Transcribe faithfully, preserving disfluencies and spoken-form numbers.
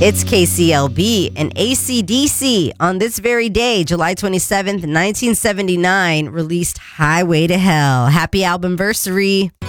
It's K C L B and A C D C on this very day, July twenty-seventh, nineteen seventy-nine, released Highway to Hell. Happy albumversary.